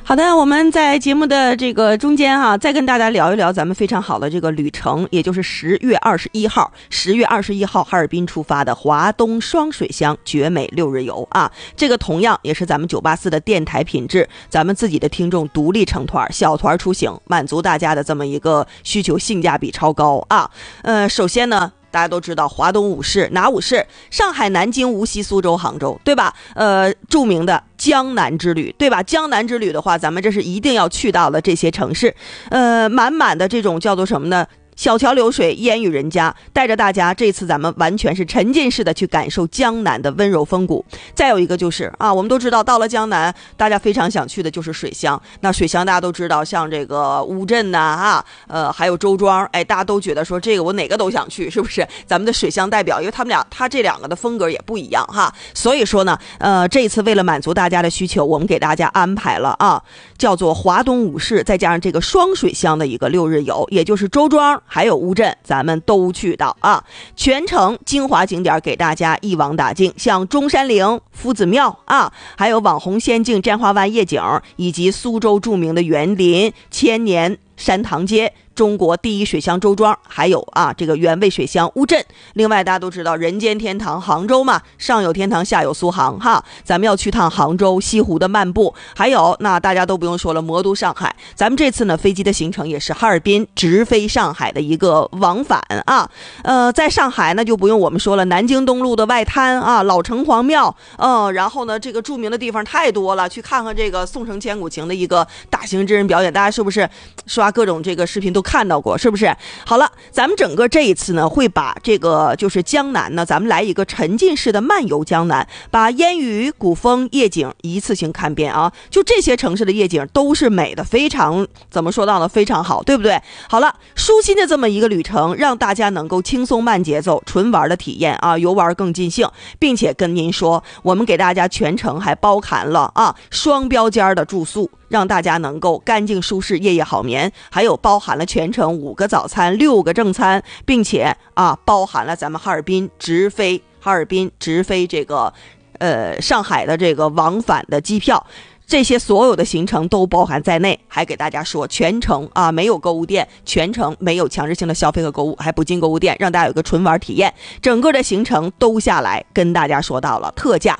好的，我们在节目的这个中间再跟大家聊一聊咱们非常好的这个旅程，也就是10月21号哈尔滨出发的华东双水乡绝美6日游啊。这个同样也是咱们984的电台品质，咱们自己的听众独立成团小团出行，满足大家的这么一个需求，性价比超高啊。首先呢，大家都知道华东5市，哪5市？上海、南京、无锡、苏州、杭州，对吧？著名的江南之旅，对吧？江南之旅的话，咱们这是一定要去到的这些城市，满满的这种叫做什么呢？小桥流水，烟雨人家，带着大家这次咱们完全是沉浸式的去感受江南的温柔风骨。再有一个就是我们都知道到了江南，大家非常想去的就是水乡。那水乡大家都知道，像这个乌镇呐还有周庄，大家都觉得说这个我哪个都想去，是不是？咱们的水乡代表，因为他这两个的风格也不一样哈。所以说呢，这一次为了满足大家的需求，我们给大家安排了叫做华东5市，再加上这个双水乡的一个6日游，也就是周庄还有乌镇，咱们都去到全程精华景点给大家一网打尽，像中山陵、夫子庙还有网红仙境毡花湾夜景，以及苏州著名的园林、千年山塘街、中国第一水乡周庄，还有这个原味水乡乌镇。另外大家都知道人间天堂杭州嘛，上有天堂下有苏杭咱们要去趟杭州西湖的漫步，还有那大家都不用说了，魔都上海。咱们这次呢飞机的行程也是哈尔滨直飞上海的一个往返在上海呢就不用我们说了，南京东路的外滩老城隍庙然后呢这个著名的地方太多了，去看看这个宋城千古情的一个大型真人表演，大家是不是刷各种这个视频都看到过，是不是？好了，咱们整个这一次呢会把这个就是江南呢，咱们来一个沉浸式的漫游江南，把烟雨、古风、夜景一次性看遍就这些城市的夜景都是美的，非常怎么说到呢，非常好，对不对？好了，舒心的这么一个旅程，让大家能够轻松慢节奏纯玩的体验游玩更尽兴，并且跟您说，我们给大家全程还包含了双标间的住宿，让大家能够干净舒适，夜夜好眠，还有包含了全程5个早餐6个正餐，并且包含了咱们哈尔滨直飞这个上海的这个往返的机票，这些所有的行程都包含在内。还给大家说全程没有购物店，全程没有强制性的消费和购物，还不进购物店，让大家有个纯玩体验。整个的行程都下来跟大家说到了特价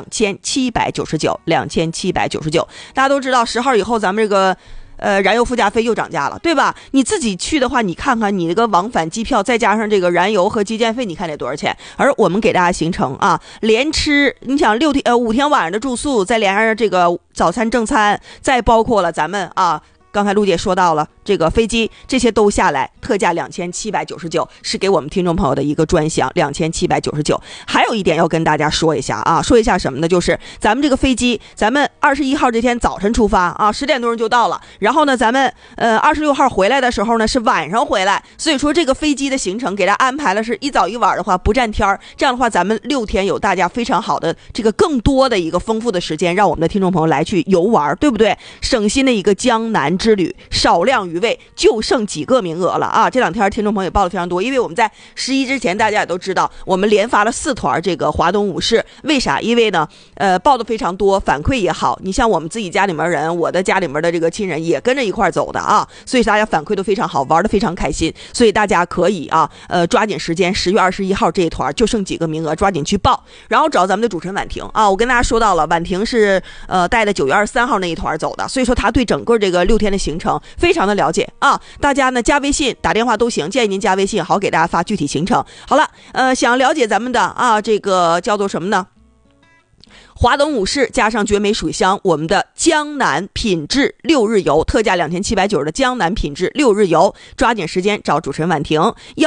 2799，大家都知道10号以后咱们这个燃油附加费又涨价了，对吧？你自己去的话，你看看你这个往返机票再加上这个燃油和基建费，你看得多少钱？而我们给大家行程连吃，你想5天晚上的住宿，再连上这个早餐正餐，再包括了咱们刚才陆姐说到了这个飞机，这些都下来特价2799，是给我们听众朋友的一个专享2799。还有一点要跟大家说一下说一下什么呢？就是咱们这个飞机，咱们21号这天早晨出发10点多钟就到了，然后呢咱们26号回来的时候呢是晚上回来，所以说这个飞机的行程给大家安排了是一早一晚的话不占天儿，这样的话咱们6天有大家非常好的这个更多的一个丰富的时间，让我们的听众朋友来去游玩，对不对？省心的一个江南之旅，少量余味，就剩几个名额了这两天听众朋友也报了非常多，因为我们在11之前大家也都知道，我们连发了4团这个华东5市，为啥？因为呢报的非常多，反馈也好，你像我们自己家里面人，我的家里面的这个亲人也跟着一块走的所以大家反馈都非常好，玩的非常开心，所以大家可以抓紧时间，10月21号这一团就剩几个名额，抓紧去报，然后找咱们的主持人婉婷我跟大家说到了，婉婷是带着9月23号那一团走的，所以说他对整个这个6天的行程非常的了解大家呢加微信打电话都行，建议您加微信，好给大家发具体行程。好了想了解咱们的这个叫做什么呢，华东5市加上绝美水乡，我们的江南品质6日游，特价2790的江南品质6日游，抓紧时间找主持人婉婷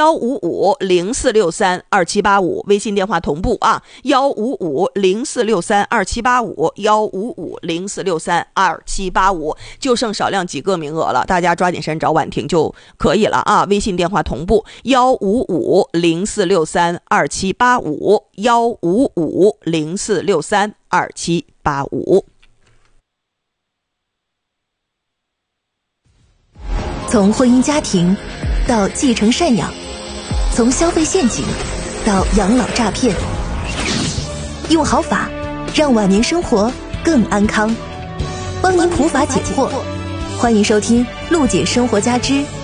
，15504632785，微信电话同步15504632785，15504632785，就剩少量几个名额了，大家抓紧时间找婉婷就可以了微信电话同步15504632785，15504632785。 从婚姻家庭到继承赡养，从消费陷阱到养老诈骗，用好法让晚年生活更安康。 帮您普法解惑。欢迎收听《陆姐生活家之